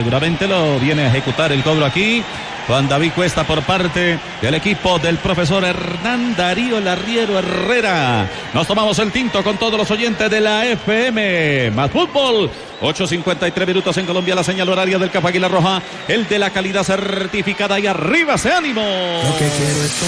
seguramente lo viene a ejecutar el cobro aquí Juan David Cuesta por parte del equipo del profesor Hernán Darío Larriero Herrera. Nos tomamos el tinto con todos los oyentes de la FM. Más fútbol. 8:53 minutos en Colombia, la señal horaria del Café Águila Roja, el de la calidad certificada, y arriba ese ánimo. Lo que quiero es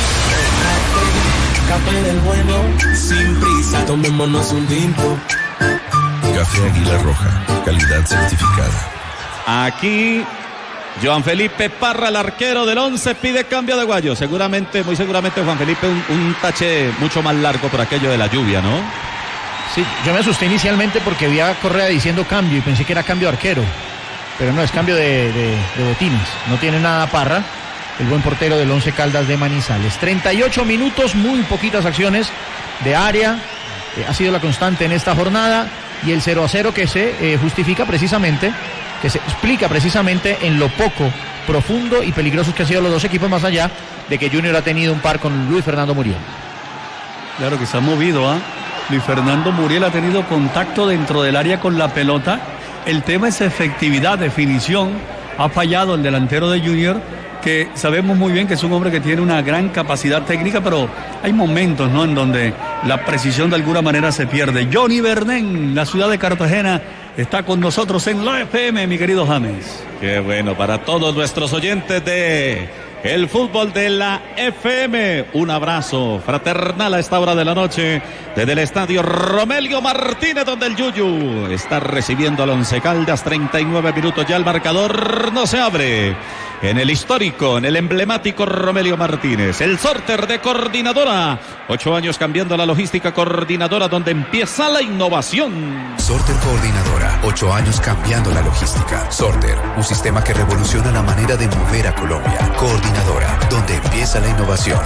tomar café del bueno, sin prisa, tomémonos un tinto. Café Águila Roja, calidad certificada. Aquí Joan Felipe Parra, el arquero del 11, pide cambio de Guayo. Seguramente, muy seguramente Juan Felipe un tache mucho más largo por aquello de la lluvia, ¿no? Sí, yo me asusté inicialmente porque vi a Correa diciendo cambio y pensé que era cambio de arquero, pero no, es cambio de botines. No tiene nada Parra, el buen portero del 11 Caldas de Manizales. 38 minutos, muy poquitas acciones de área, ha sido la constante en esta jornada, y el 0-0 que se justifica precisamente, que se explica precisamente en lo poco profundo y peligrosos que han sido los dos equipos, más allá de que Junior ha tenido un par con Luis Fernando Muriel. Claro que se ha movido, Luis Fernando Muriel ha tenido contacto dentro del área con la pelota. El tema es efectividad, definición. Ha fallado el delantero de Junior, que sabemos muy bien que es un hombre que tiene una gran capacidad técnica, pero hay momentos, ¿no?, en donde la precisión de alguna manera se pierde. Johnny Bernén, la ciudad de Cartagena, está con nosotros en la FM, mi querido James. Qué bueno, para todos nuestros oyentes de el fútbol de la FM, un abrazo fraternal a esta hora de la noche desde el estadio Romelio Martínez, donde el Yuyu está recibiendo al Once Caldas. 39 minutos ya, el marcador no se abre en el histórico, en el emblemático Romelio Martínez. El sorter de Coordinadora, 8 años cambiando la logística. Coordinadora, donde empieza la innovación. Sorter Coordinadora, 8 años cambiando la logística. Sorter, un sistema que revoluciona la manera de mover a Colombia. Coordinadora, donde empieza la innovación.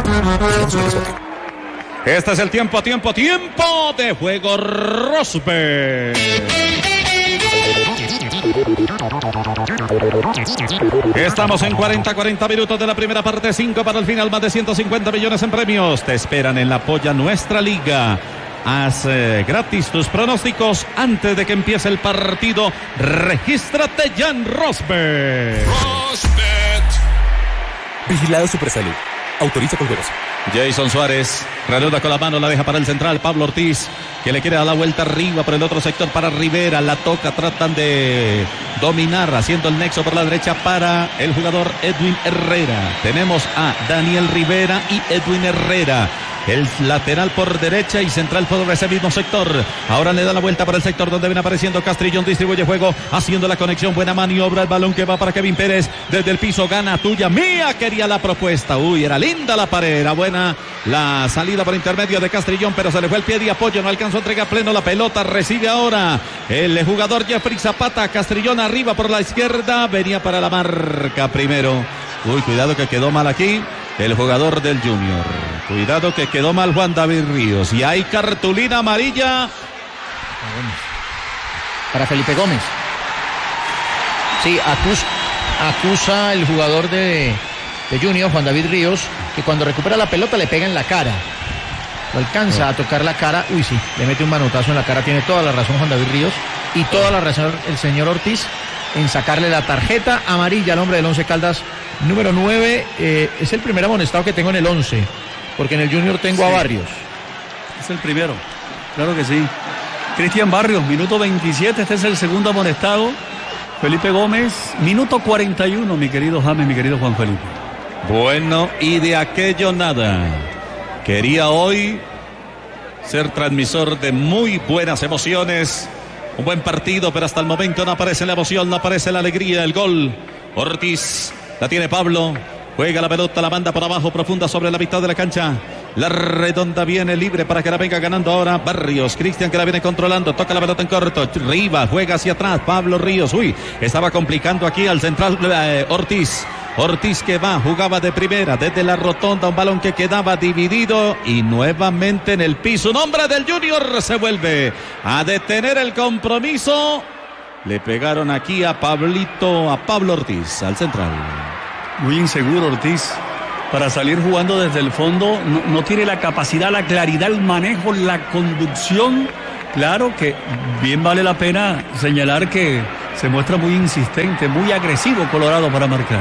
Este es el tiempo de juego Rosberg. Estamos en 40 minutos de la primera parte, 5 para el final, más de 150 millones en premios. Te esperan en la Polla Nuestra Liga. Haz gratis tus pronósticos antes de que empiece el partido. Regístrate ya en Rosberg. Vigilado Supersalud. Autoriza con juegos. Jason Suárez reanuda con la mano, la deja para el central Pablo Ortiz, que le quiere dar la vuelta arriba por el otro sector para Rivera. La toca, tratan de dominar, haciendo el nexo por la derecha para el jugador Edwin Herrera. Tenemos a Daniel Rivera y Edwin Herrera. El lateral por derecha y central por ese mismo sector. Ahora le da la vuelta para el sector donde viene apareciendo Castrillón. Distribuye juego, haciendo la conexión. Buena maniobra, el balón que va para Kevin Pérez. Desde el piso, gana, tuya, mía, quería la propuesta. Uy, era linda la pared. Era buena la salida por intermedio de Castrillón, pero se le fue el pie de apoyo. No alcanzó a entregar pleno la pelota. Recibe ahora el jugador Jeffrey Zapata. Castrillón arriba por la izquierda. Venía para la marca primero. Uy, cuidado que quedó mal aquí el jugador del Junior. Cuidado que quedó mal Juan David Ríos. Y hay cartulina amarilla para Felipe Gómez. Sí, acusa el jugador de Junior, Juan David Ríos, que cuando recupera la pelota le pega en la cara. Lo alcanza a tocar la cara. Uy, sí, le mete un manotazo en la cara. Tiene toda la razón Juan David Ríos y toda la razón el señor Ortiz en sacarle la tarjeta amarilla al hombre del 11 Caldas número 9. Es el primer amonestado que tengo en el 11, porque en el Junior tengo a Barrios. Es el primero, claro que sí. Cristian Barrios, minuto 27, este es el segundo amonestado. Felipe Gómez, minuto 41, mi querido James, mi querido Juan Felipe. Bueno, y de aquello nada. Quería hoy ser transmisor de muy buenas emociones. Un buen partido, pero hasta el momento no aparece la emoción, no aparece la alegría, el gol. Ortiz, la tiene Pablo, juega la pelota, la manda por abajo, profunda sobre la mitad de la cancha. La redonda viene libre para que la venga ganando ahora Barrios. Cristian, que la viene controlando, toca la pelota en corto. Rivas juega hacia atrás, Pablo Ríos. Uy, estaba complicando aquí al central Ortiz. Ortiz que jugaba de primera desde la rotonda, un balón que quedaba dividido y nuevamente en el piso. Un hombre del Junior se vuelve a detener el compromiso. Le pegaron aquí a Pablo Ortiz, al central. Muy inseguro Ortiz para salir jugando desde el fondo. No tiene la capacidad, la claridad, el manejo, la conducción. Claro que bien vale la pena señalar que Se muestra muy insistente, muy agresivo Colorado para marcar.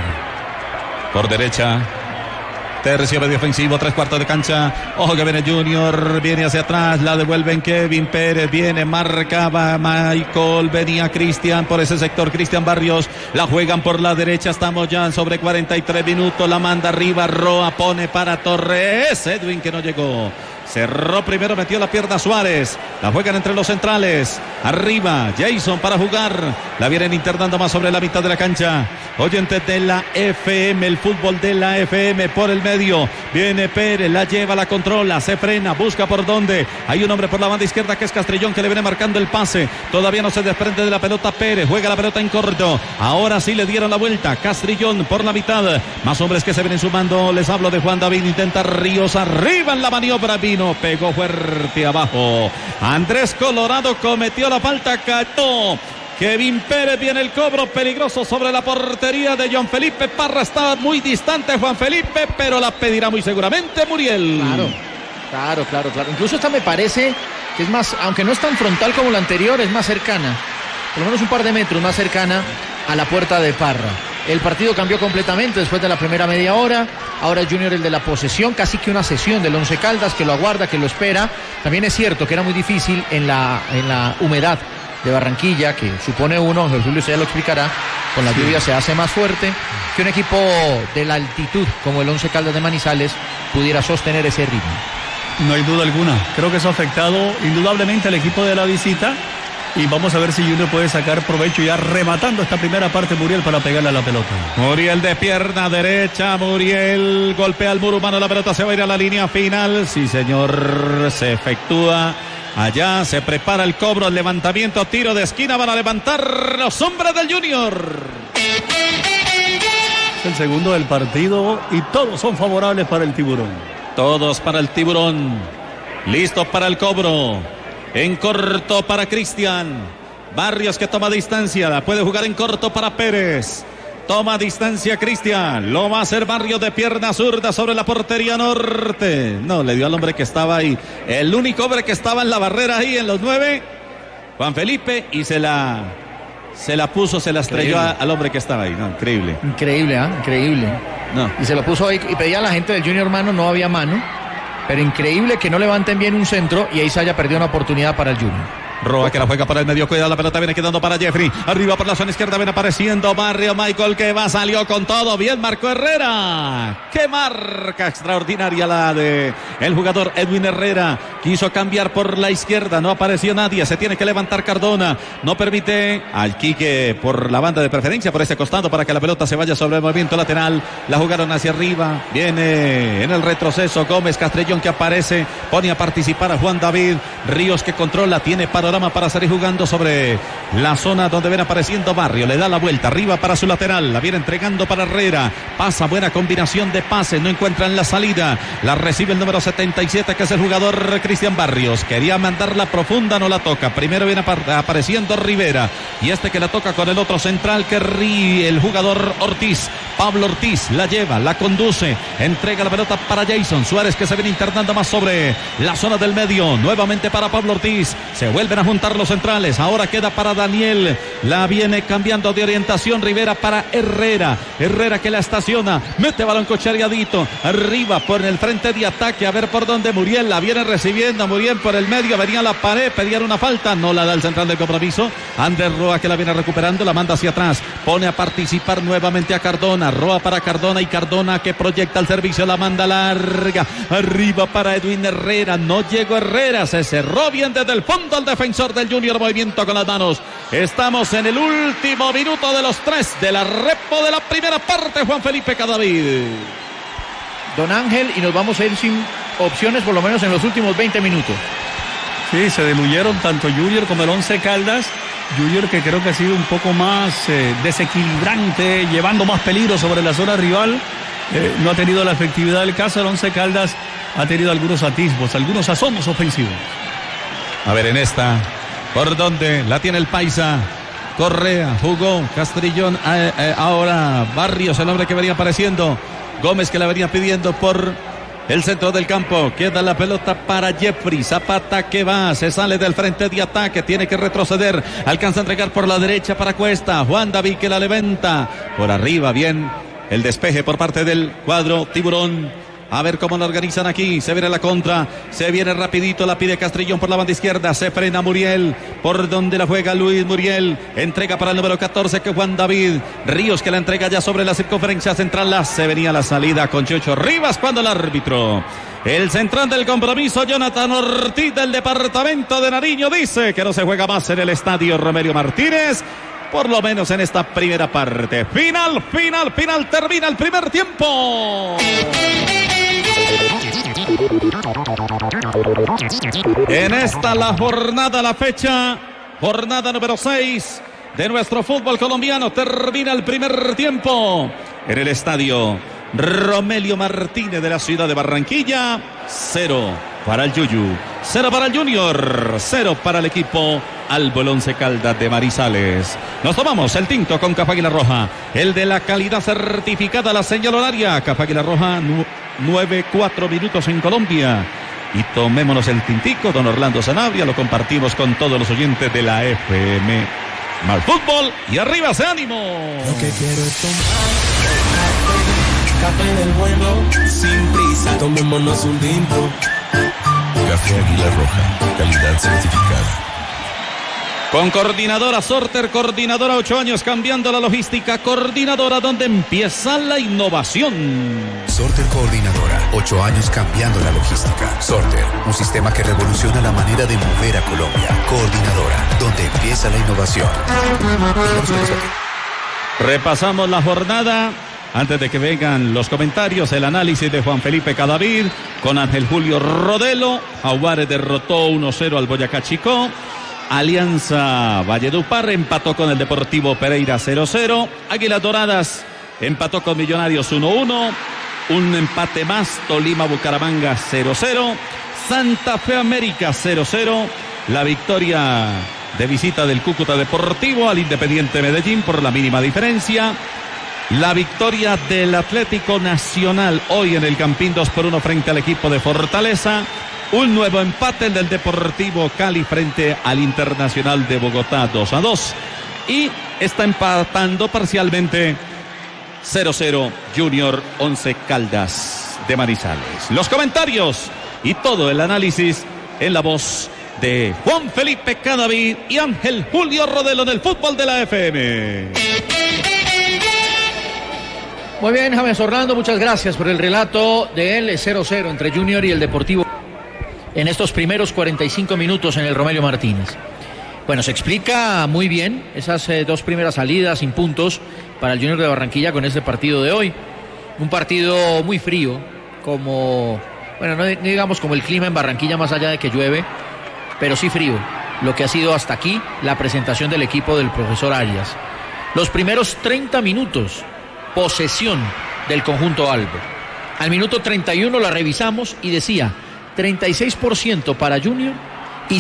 Por derecha, tercio medio ofensivo, 3/4 de cancha. Ojo que viene Junior, viene hacia atrás, la devuelven Kevin Pérez, viene, marcaba Michael, venía Cristian por ese sector, Cristian Barrios, la juegan por la derecha, estamos ya sobre 43 minutos, la manda arriba, Roa pone para Torres, Edwin que no llegó. Cerró primero, metió la pierna Suárez. La juegan entre los centrales. Arriba, Jason para jugar. La vienen internando más sobre la mitad de la cancha. Oyentes de la FM, el fútbol de la FM por el medio. Viene Pérez, la lleva, la controla, se frena, busca por dónde. Hay un hombre por la banda izquierda que es Castrillón que le viene marcando el pase. Todavía no se desprende de la pelota Pérez. Juega la pelota en corto. Ahora sí le dieron la vuelta. Castrillón por la mitad. Más hombres que se vienen sumando. Les hablo de Juan David. Intenta Ríos arriba en la maniobra. Vino. Pegó fuerte abajo. Andrés Colorado cometió la falta. Cayó. Kevin Pérez, viene el cobro peligroso sobre la portería de Juan Felipe Parra. Estaba muy distante Juan Felipe, pero la pedirá muy seguramente Muriel. Claro. Incluso esta me parece que es más, aunque no es tan frontal como la anterior, es más cercana. Por lo menos un par de metros más cercana a la puerta de Parra. El partido cambió completamente después de la primera media hora. Ahora Junior el de la posesión, casi que una sesión del Once Caldas que lo aguarda, que lo espera. También es cierto que era muy difícil en la humedad de Barranquilla, que supone uno, Julio usted ya lo explicará, con la lluvia se hace más fuerte, que un equipo de la altitud como el Once Caldas de Manizales pudiera sostener ese ritmo. No hay duda alguna. Creo que eso ha afectado indudablemente al equipo de la visita. Y vamos a ver si Junior puede sacar provecho ya rematando esta primera parte Muriel para pegarle a la pelota. Muriel de pierna derecha, Muriel golpea el muro humano, la pelota se va a ir a la línea final. Sí señor, se efectúa allá, se prepara el cobro, el levantamiento, tiro de esquina, van a levantar los hombres del Junior. Es el segundo del partido y todos son favorables para el Tiburón. Todos para el Tiburón, listos para el cobro. En corto para Cristian Barrios que toma distancia, la puede jugar en corto para Pérez. Toma distancia Cristian, lo va a hacer Barrios de pierna zurda sobre la portería norte. No, le dio al hombre que estaba ahí, el único hombre que estaba en la barrera ahí en los 9, Juan Felipe, y se la puso, se la estrelló al hombre que estaba ahí. No, increíble. Increíble. No. Y se lo puso ahí y pedía a la gente del Junior mano, no había mano. Pero increíble que no levanten bien un centro y ahí se haya perdido una oportunidad para el Junior. Roa que la juega para el medio, cuidado, la pelota viene quedando para Jeffrey, arriba por la zona izquierda viene apareciendo Barrio, Michael que va, salió con todo, bien marcó Herrera, qué marca extraordinaria la de el jugador Edwin Herrera, quiso cambiar por la izquierda, no apareció nadie, se tiene que levantar Cardona, no permite al Quique por la banda de preferencia, por ese costado para que la pelota se vaya sobre el movimiento lateral, la jugaron hacia arriba, viene en el retroceso Gómez Castrellón que aparece, pone a participar a Juan David, Ríos que controla, tiene panorama para salir jugando sobre la zona donde viene apareciendo Barrio, le da la vuelta arriba para su lateral, la viene entregando para Herrera, pasa, buena combinación de pases, no encuentran la salida, la recibe el número 77 que es el jugador Cristian Barrios, quería mandarla profunda, no la toca, primero viene apareciendo Rivera y este que la toca con el otro central que el jugador Ortiz, Pablo Ortiz la lleva, la conduce, entrega la pelota para Jason Suárez que se viene internando más sobre la zona del medio, nuevamente para Pablo Ortiz, se vuelven a juntar los centrales, ahora queda para Daniel, la viene cambiando de orientación Rivera para Herrera que la estaciona, mete balón cochariadito, arriba por el frente de ataque, a ver por dónde Muriel, la viene recibiendo Muriel por el medio, venía a la pared, pedían una falta, no la da el central de compromiso, Ander Roa que la viene recuperando, la manda hacia atrás, pone a participar nuevamente a Cardona, Roa para Cardona y Cardona que proyecta el servicio, la manda larga, arriba para Edwin Herrera, no llegó Herrera, se cerró bien desde el fondo al defensor del Junior, movimiento con las manos, estamos en el último minuto de los 3 de la repo de la primera parte, Juan Felipe Cadavid. Don Ángel, y nos vamos a ir sin opciones por lo menos en los últimos 20 minutos. Sí, se diluyeron tanto Junior como el Once Caldas. Junior que creo que ha sido un poco más desequilibrante, llevando más peligro sobre la zona rival. No ha tenido la efectividad del caso. El Once Caldas ha tenido algunos atisbos, algunos asomos ofensivos. A ver en esta, ¿por dónde la tiene el Paisa? Correa, jugó, Castrillón, ahora Barrios, el hombre que venía apareciendo, Gómez que la venía pidiendo por El centro del campo, queda la pelota para Jeffrey Zapata que va, se sale del frente de ataque, tiene que retroceder, alcanza a entregar por la derecha para Cuesta, Juan David que la levanta, por arriba bien el despeje por parte del cuadro Tiburón. A ver cómo lo organizan aquí. Se viene la contra. Se viene rapidito. La pide Castrillón por la banda izquierda. Se frena Muriel. Por donde la juega Luis Muriel. Entrega para el número 14 que Juan David Ríos que la entrega ya sobre la circunferencia central. Se venía la salida con Chucho Rivas cuando el árbitro, el central del compromiso, Jonathan Ortiz del departamento de Nariño, dice que no se juega más en el estadio Romelio Martínez. Por lo menos en esta primera parte. Final. Termina el primer tiempo. En esta la jornada, la fecha, jornada número 6 de nuestro fútbol colombiano. Termina el primer tiempo en el estadio Romelio Martínez de la ciudad de Barranquilla. 0 para el Yuyu, 0 para el Junior, 0 para el equipo Albo Once Caldas de Manizales. Nos tomamos el tinto con Café Águila Roja, el de la calidad certificada, la señal horaria. Café Águila Roja, 9:04 minutos en Colombia. Y tomémonos el tintico, don Orlando Sanabria, lo compartimos con todos los oyentes de la FM. Mal fútbol y arriba ese ánimo. Lo que quiero es tomar café del bueno, sin prisa, tomémonos un tinto. Café Águila Roja, calidad certificada. Con Coordinadora Sorter, Coordinadora 8 años cambiando la logística, Coordinadora donde empieza la innovación. Sorter Coordinadora, 8 años cambiando la logística. Sorter, un sistema que revoluciona la manera de mover a Colombia. Coordinadora, donde empieza la innovación. Repasamos la jornada. Antes de que vengan los comentarios, el análisis de Juan Felipe Cadavid con Ángel Julio Rodelo. Jaguares derrotó 1-0 al Boyacá Chicó. Alianza Valledupar empató con el Deportivo Pereira 0-0. Águilas Doradas empató con Millonarios 1-1. Un empate más, Tolima Bucaramanga 0-0. Santa Fe América 0-0. La victoria de visita del Cúcuta Deportivo al Independiente Medellín por la mínima diferencia. La victoria del Atlético Nacional hoy en el Campín 2-1 frente al equipo de Fortaleza. Un nuevo empate del Deportivo Cali frente al Internacional de Bogotá 2-2. Y está empatando parcialmente 0-0 Junior Once Caldas de Manizales. Los comentarios y todo el análisis en la voz de Juan Felipe Cadavid y Ángel Julio Rodelo del fútbol de la FM. Muy bien, James Orlando, muchas gracias por el relato del 0-0 entre Junior y el Deportivo en estos primeros 45 minutos en el Romelio Martínez. Bueno, se explica muy bien esas dos primeras salidas sin puntos para el Junior de Barranquilla con este partido de hoy. Un partido muy frío, como, bueno, no digamos como el clima en Barranquilla más allá de que llueve, pero sí frío, lo que ha sido hasta aquí la presentación del equipo del profesor Arias. Los primeros 30 minutos, posesión del conjunto Albo. Al minuto 31 la revisamos y decía 36% para Junior y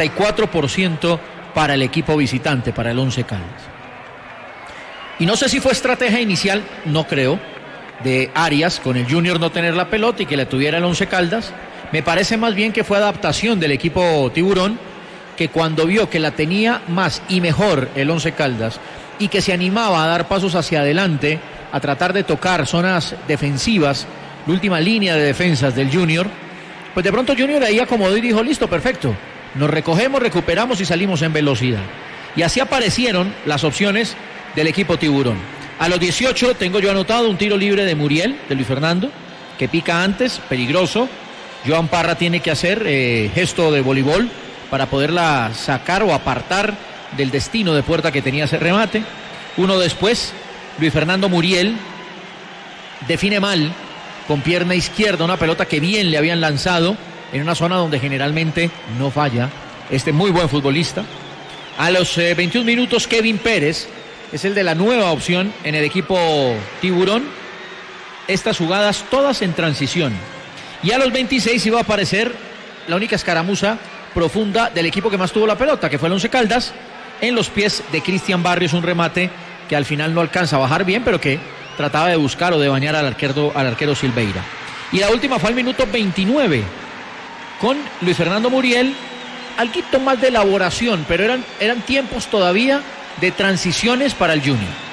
64% para el equipo visitante, para el Once Caldas. Y no sé si fue estrategia inicial, no creo, de Arias con el Junior no tener la pelota y que la tuviera el Once Caldas. Me parece más bien que fue adaptación del equipo Tiburón, que cuando vio que la tenía más y mejor el Once Caldas y que se animaba a dar pasos hacia adelante, a tratar de tocar zonas defensivas, la última línea de defensas del Junior, pues de pronto Junior ahí acomodó y dijo, listo, perfecto, nos recogemos, recuperamos y salimos en velocidad. Y así aparecieron las opciones del equipo Tiburón. A los 18 tengo yo anotado un tiro libre de Muriel, de Luis Fernando, que pica antes, peligroso. Joan Parra tiene que hacer gesto de voleibol para poderla sacar o apartar del destino de puerta que tenía ese remate. Uno después, Luis Fernando Muriel define mal con pierna izquierda una pelota que bien le habían lanzado en una zona donde generalmente no falla este muy buen futbolista. A los 21 minutos Kevin Pérez es el de la nueva opción en el equipo Tiburón. Estas jugadas todas en transición. Y a los 26 iba a aparecer la única escaramuza profunda del equipo que más tuvo la pelota, que fue el Once Caldas, en los pies de Cristian Barrios, un remate que al final no alcanza a bajar bien, pero que trataba de buscar o de bañar al arquero Silveira. Y la última fue al minuto 29, con Luis Fernando Muriel, algo más de elaboración, pero eran tiempos todavía de transiciones para el Junior.